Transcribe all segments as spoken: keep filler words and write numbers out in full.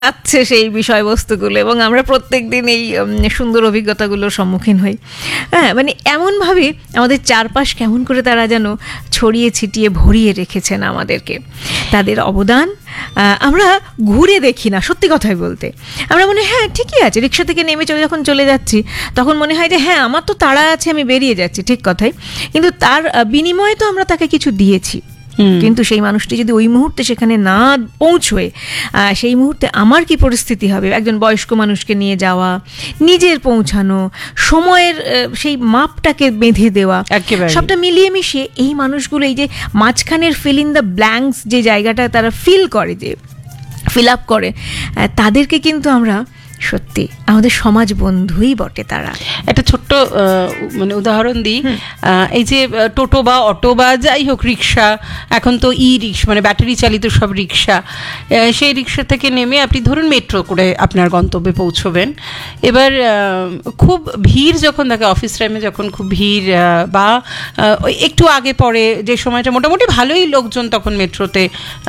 আছে সেই বিষয়বস্তুগুলো এবং আমরা প্রত্যেকদিন এই সুন্দর অভিজ্ঞতাগুলোর সম্মুখীন হই। হ্যাঁ, মানে এমনভাবে আমাদের চারপাশ কেমন করে তারা যেন ছড়িয়ে ছিটিয়ে ভরিয়ে রেখেছেন আমাদেরকে, তাদের অবদান আমরা ঘুরে দেখি না। সত্যি কথাই বলতে আমরা মনে হ্যাঁ ঠিকই আছে, রিক্সা থেকে নেমে চলে যখন চলে যাচ্ছি তখন মনে হয় যে হ্যাঁ আমার তো তাড়া আছে, আমি বেরিয়ে যাচ্ছি, ঠিক কথাই, কিন্তু তার বিনিময়ে তো আমরা তাকে কিছু দিয়েছি। কিন্তু সেই মানুষটি যদি ওই মুহূর্তে সেখানে না পৌঁছয়, সেই মুহূর্তে আমার কি পরিস্থিতি হবে? একজন বয়স্ক মানুষকে নিয়ে যাওয়া, নিজের পৌঁছানো, সময়ের সেই মাপটাকে বেঁধে দেওয়া, সবটা মিলিয়ে মিশিয়ে এই মানুষগুলো এই যে মাঝখানের ফিল ইন দ্য ব্ল্যাঙ্কস যে জায়গাটা তারা ফিল করে, যে ফিল আপ করে, তাদেরকে কিন্তু আমরা সত্যি আমাদের সমাজ বন্ধুই বটে। তারা একটা ছোট্ট মানে উদাহরণ দিই, এই যে টোটো বা অটো বা যাই হোক রিক্সা, এখন তো ই রিক্সা মানে ব্যাটারি চালিত সব রিক্সা, সেই রিক্সা থেকে নেমে আপনি ধরুন মেট্রো করে আপনার গন্তব্যে পৌঁছবেন। এবার খুব ভিড় যখন থাকে, অফিস টাইমে যখন খুব ভিড় বা একটু আগে পরে যে সময়টা মোটামুটি ভালোই লোকজন তখন মেট্রোতে,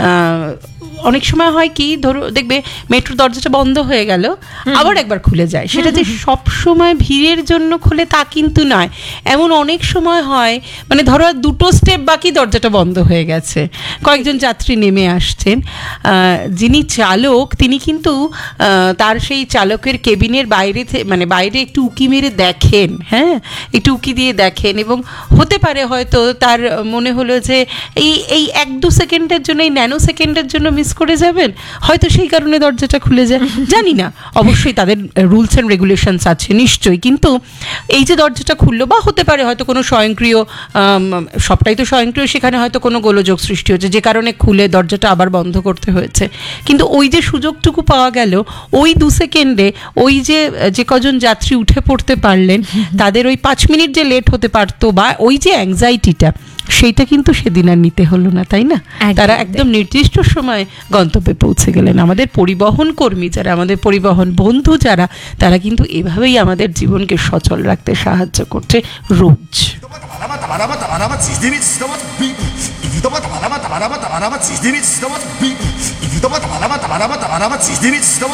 অনেক সময় হয় কি ধরো দেখবে মেট্রো দরজাটা বন্ধ হয়ে গেল আবার একবার খুলে যায়, সেটা যে সব সময় ভিড়ের জন্য খুলে তা কিন্তু নয়। এমন অনেক সময় হয় মানে ধরো দুটো স্টেপ বাকি দরজাটা বন্ধ হয়ে গেছে, কয়েকজন যাত্রী নেমে আসছেন, যিনি চালক তিনি কিন্তু তার সেই চালকের কেবিনের বাইরে মানে বাইরে একটু উকি মেরে দেখেন, হ্যাঁ একটু উকি দিয়ে দেখেন, এবং হতে পারে হয়তো তার মনে হলো যে এই এই এক দু সেকেন্ডের জন্য, এই ন্যানো সেকেন্ডের জন্য মিস করে যাবেন, হয়তো সেই কারণে দরজাটা খুলে যায়, জানি না, অবশ্যই তাদের রুলস অ্যান্ড রেগুলেশনস আছে নিশ্চয়ই, কিন্তু এই যে দরজাটা খুললো, বা হতে পারে হয়তো কোনো স্বয়ংক্রিয়, সবটাই তো স্বয়ংক্রিয়, সেখানে হয়তো কোনো গোলযোগ সৃষ্টি হচ্ছে যে কারণে খুলে দরজাটা আবার বন্ধ করতে হয়েছে, কিন্তু ওই যে সুযোগটুকু পাওয়া গেল ওই দু সেকেন্ডে, ওই যে যে কজন যাত্রী উঠে পড়তে পারলেন তাদের ওই পাঁচ মিনিট যে লেট হতে পারতো বা ওই যে অ্যাংজাইটিটা, সেইটা কিন্তু সেদিন আর নিতে হলো না, তাই না? তারা একদম নির্দিষ্ট সময় গন্তব্যে পৌঁছে গেলেন। আমাদের পরিবহন কর্মী যারা, আমাদের পরিবহন বন্ধু যারা, তারা কিন্তু এভাবেই আমাদের জীবনকে সচল রাখতে সাহায্য করছে রোজ।